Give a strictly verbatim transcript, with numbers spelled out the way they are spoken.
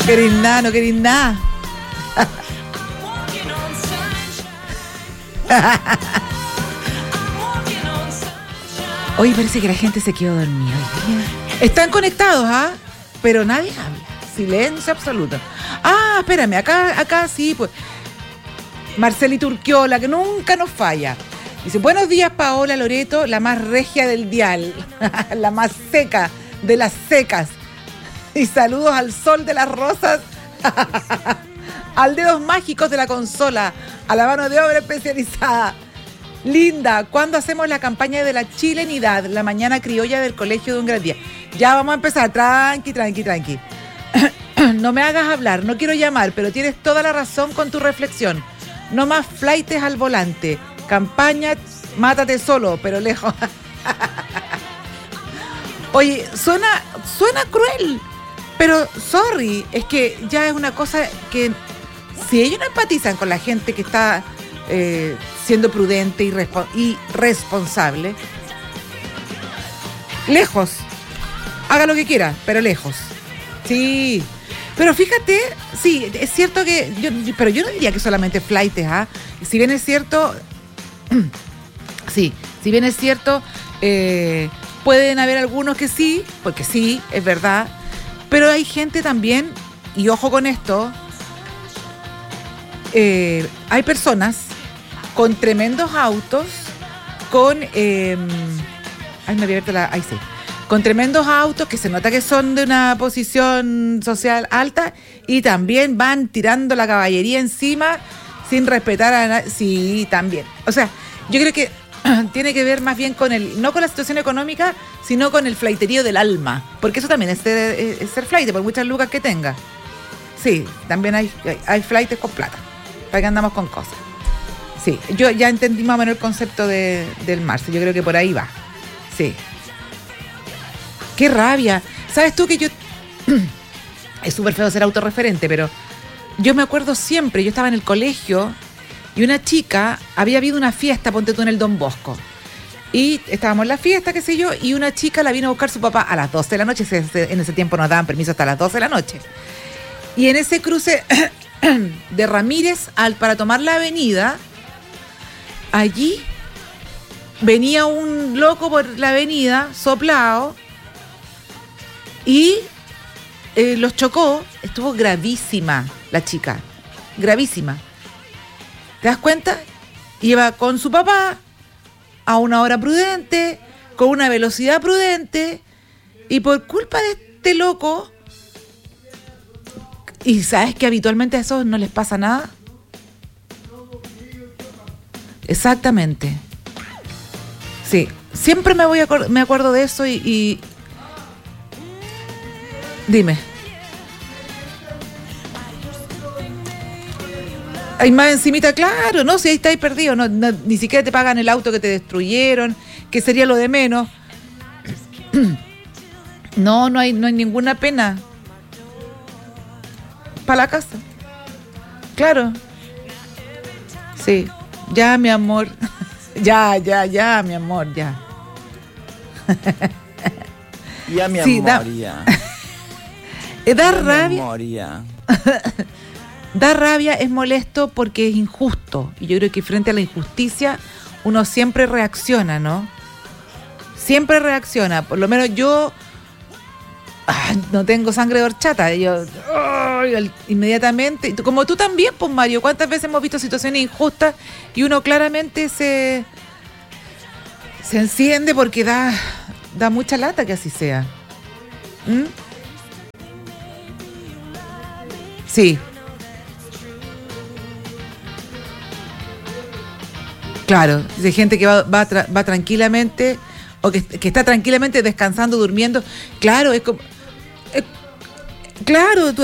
querís nada, no querís nada. Oye, parece que la gente se quedó dormida hoy día. Están conectados, ¿ah? Pero nadie habla. Silencio absoluto. Ah, espérame, acá, acá sí, pues. Marcelito Urquiola, que nunca nos falla. Dice, buenos días, Paola Loreto, la más regia del dial. La más seca de las secas. Y saludos al sol de las rosas. Al dedos mágicos de la consola. A la mano de obra especializada. Linda, ¿cuándo hacemos la campaña de la chilenidad? La mañana criolla del colegio de un gran día. Ya vamos a empezar, tranqui, tranqui, tranqui. No me hagas hablar, no quiero llamar, pero tienes toda la razón con tu reflexión. No más flaites al volante. Campaña, mátate solo, pero lejos. Oye, suena, suena cruel, pero sorry, es que ya es una cosa que si ellos no empatizan con la gente que está eh, siendo prudente y, respo- y responsable, lejos, haga lo que quiera, pero lejos. Sí, pero fíjate, sí, es cierto que, yo, pero yo no diría que solamente flaites, ¿ah? Si bien es cierto, sí, si bien es cierto, eh, pueden haber algunos que sí, porque sí, es verdad, pero hay gente también, y ojo con esto, eh, hay personas con tremendos autos, con, eh, ay, me había abierto la, ahí sí, con tremendos autos que se nota que son de una posición social alta y también van tirando la caballería encima sin respetar a nadie. Sí, también. O sea, yo creo que tiene que ver más bien con el, no con la situación económica, sino con el flaiterío del alma. Porque eso también es ser, es ser flaite, por muchas lucas que tenga. Sí, también hay, hay, hay flaites con plata. Para que andamos con cosas. Sí, yo ya entendí más o menos el concepto de, del Marce. Yo creo que por ahí va. Sí. ¡Qué rabia! ¿Sabes tú que yo... Es súper feo ser autorreferente, pero yo me acuerdo siempre, yo estaba en el colegio y una chica, había habido una fiesta, ponte tú en el Don Bosco, y estábamos en la fiesta, qué sé yo, y una chica la vino a buscar su papá a las doce de la noche, en ese tiempo nos daban permiso hasta las doce de la noche, y en ese cruce de Ramírez al, para tomar la avenida, allí venía un loco por la avenida, soplado, y eh, los chocó. Estuvo gravísima la chica, gravísima. ¿Te das cuenta? Iba con su papá a una hora prudente, con una velocidad prudente, y por culpa de este loco, y sabes que habitualmente a esos no les pasa nada. Exactamente. Sí, siempre me voy a acord- me acuerdo de eso y, y dime. Hay más encimita, claro, ¿no? Si ahí estáis perdido, no, no, ni siquiera te pagan el auto que te destruyeron, que sería lo de menos. No, no hay, no hay ninguna pena. Para la casa. Claro. Sí. Ya, mi amor. Ya, ya, ya, mi amor, ya. Ya, mi sí, amor, da, ya. Da ya, rabia. Mi amor, ya. Da rabia, es molesto porque es injusto. Y yo creo que frente a la injusticia uno siempre reacciona, ¿no? Siempre reacciona. Por lo menos yo ah, no tengo sangre de horchata. Yo oh, inmediatamente, como tú también, pues Mario, ¿cuántas veces hemos visto situaciones injustas y uno claramente se, se enciende porque da, da mucha lata que así sea? ¿Mm? Sí. Claro, de gente que va, va, tra- va tranquilamente o que, que está tranquilamente descansando, durmiendo. Claro, es como... Es, claro, tú